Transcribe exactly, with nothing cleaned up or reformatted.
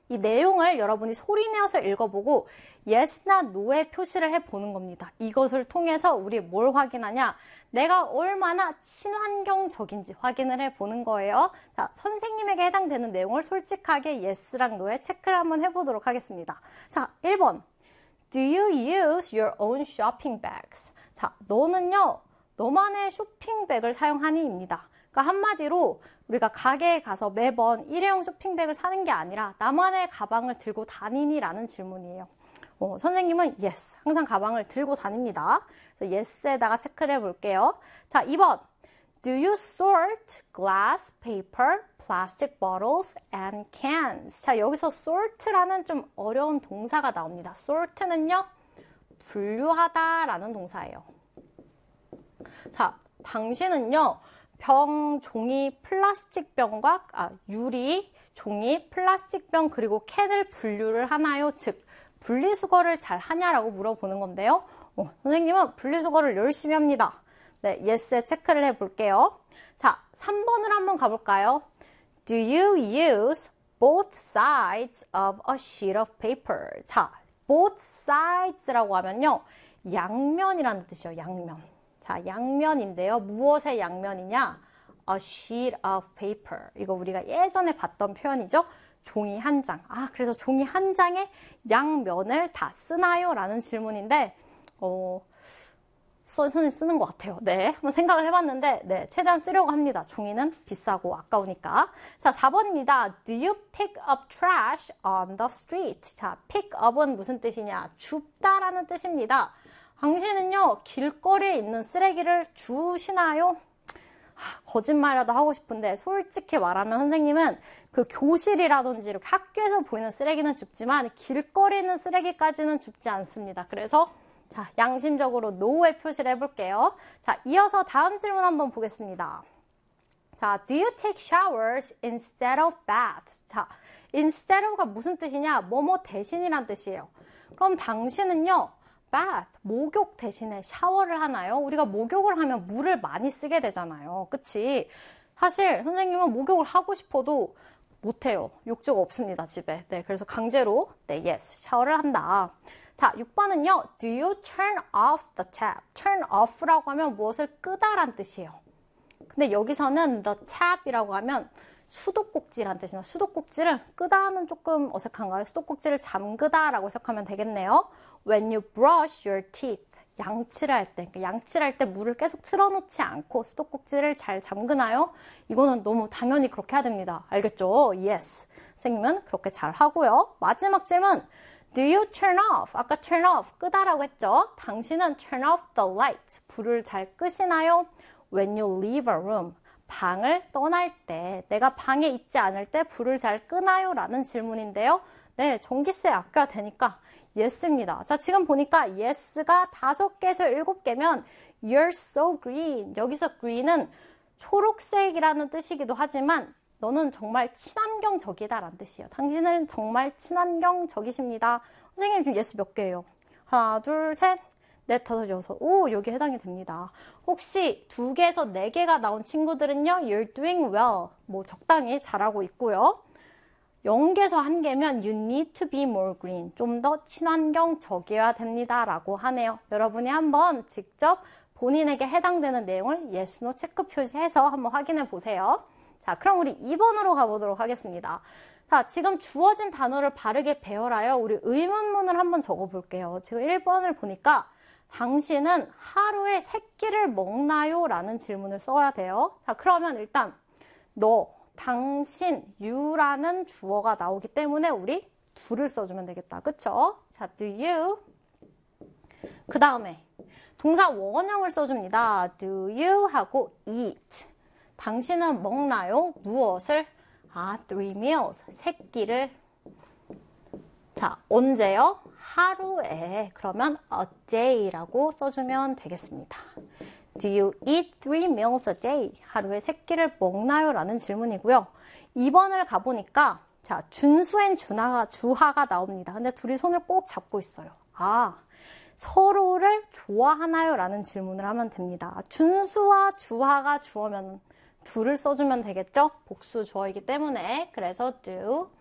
이 내용을 여러분이 소리내어서 읽어보고 yes나 no의 표시를 해보는 겁니다. 이것을 통해서 우리 뭘 확인하냐? 내가 얼마나 친환경적인지 확인을 해보는 거예요. 자, 선생님에게 해당되는 내용을 솔직하게 yes랑 no에 체크를 한번 해보도록 하겠습니다. 자, 일 번. Do you use your own shopping bags? 자, 너는요, 너만의 쇼핑백을 사용하니? 입니다. 그러니까 한마디로 우리가 가게에 가서 매번 일회용 쇼핑백을 사는 게 아니라 나만의 가방을 들고 다니니? 라는 질문이에요. 어, 선생님은 yes, 항상 가방을 들고 다닙니다. 그래서 yes에다가 체크를 해볼게요. 자, 이 번. Do you sort glass, paper, plastic bottles, and cans? 자, 여기서 sort라는 좀 어려운 동사가 나옵니다. sort는요, 분류하다라는 동사예요. 자, 당신은요, 병, 종이, 플라스틱 병과, 아, 유리, 종이, 플라스틱 병, 그리고 캔을 분류를 하나요? 즉, 분리수거를 잘 하냐라고 물어보는 건데요. 어, 선생님은 분리수거를 열심히 합니다. 네, yes에 체크를 해볼게요. 자, 삼 번을 한번 가볼까요? Do you use both sides of a sheet of paper? 자, both sides라고 하면요, 양면이라는 뜻이에요, 양면. 자, 양면인데요. 무엇의 양면이냐? A sheet of paper. 이거 우리가 예전에 봤던 표현이죠. 종이 한 장. 아, 그래서 종이 한 장에 양면을 다 쓰나요? 라는 질문인데, 어, 선생님 쓰는 것 같아요. 네, 한번 생각을 해봤는데, 네, 최대한 쓰려고 합니다. 종이는 비싸고 아까우니까. 자, 사 번입니다. Do you pick up trash on the street? 자, pick up은 무슨 뜻이냐? 줍다라는 뜻입니다. 당신은요, 길거리에 있는 쓰레기를 주시나요? 하, 거짓말이라도 하고 싶은데 솔직히 말하면 선생님은 그 교실이라든지 이렇게 학교에서 보이는 쓰레기는 줍지만 길거리에 있는 쓰레기까지는 줍지 않습니다. 그래서 자, 양심적으로 no의 표시를 해볼게요. 자, 이어서 다음 질문 한번 보겠습니다. 자, do you take showers instead of baths? 자, instead of가 무슨 뜻이냐? 뭐뭐 대신이란 뜻이에요. 그럼 당신은요, bath, 목욕 대신에 샤워를 하나요? 우리가 목욕을 하면 물을 많이 쓰게 되잖아요. 그치? 사실 선생님은 목욕을 하고 싶어도 못해요. 욕조가 없습니다, 집에. 네, 그래서 강제로 네, yes, 샤워를 한다. 자, 육 번은요. Do you turn off the tap? turn off라고 하면 무엇을 끄다란 뜻이에요. 근데 여기서는 the tap이라고 하면 수도꼭지란 뜻이에요. 수도꼭지를 끄다는 조금 어색한가요? 수도꼭지를 잠그다라고 해석하면 되겠네요. When you brush your teeth, 양치를 할 때, 그러니까 양치를 할 때 물을 계속 틀어놓지 않고 수도꼭지를 잘 잠그나요? 이거는 너무 당연히 그렇게 해야 됩니다. 알겠죠? Yes. 선생님은 그렇게 잘 하고요. 마지막 질문. Do you turn off? 아까 turn off, 끄다라고 했죠? 당신은 turn off the light, 불을 잘 끄시나요? When you leave a room, 방을 떠날 때, 내가 방에 있지 않을 때 불을 잘 끄나요? 라는 질문인데요. 네, 전기세 아껴야 되니까 yes입니다. 자, 지금 보니까 yes가 다섯 개에서 일곱 개면 you're so green. 여기서 green은 초록색이라는 뜻이기도 하지만 너는 정말 친환경적이다 라는 뜻이에요. 당신은 정말 친환경적이십니다. 선생님 지금 yes 몇 개예요? 하나, 둘, 셋, 넷, 다섯, 여섯. 오, 여기 해당이 됩니다. 혹시 두 개에서 네 개가 나온 친구들은요, you're doing well. 뭐 적당히 잘하고 있고요. 영 개에서 한 개면 you need to be more green. 좀 더 친환경적이어야 됩니다. 라고 하네요. 여러분이 한번 직접 본인에게 해당되는 내용을 yes, no 체크 표시해서 한번 확인해 보세요. 자, 그럼 우리 이 번으로 가보도록 하겠습니다. 자, 지금 주어진 단어를 바르게 배열하여 우리 의문문을 한번 적어볼게요. 지금 일 번을 보니까 당신은 하루에 세 끼를 먹나요? 라는 질문을 써야 돼요. 자, 그러면 일단 너, 당신, you라는 주어가 나오기 때문에 우리 do를 써주면 되겠다. 그쵸? 자, do you. 그 다음에 동사 원형을 써줍니다. Do you 하고 eat. 당신은 먹나요? 무엇을? 아, three meals. 세 끼를. 자, 언제요? 하루에. 그러면 a day라고 써주면 되겠습니다. Do you eat three meals a day? 하루에 세 끼를 먹나요? 라는 질문이고요. 이 번을 가보니까 자, 준수엔 준하가, 주하가 나옵니다. 근데 둘이 손을 꼭 잡고 있어요. 아, 서로를 좋아하나요? 라는 질문을 하면 됩니다. 준수와 주하가 주어면 둘을 써주면 되겠죠? 복수 주어이기 때문에. 그래서 do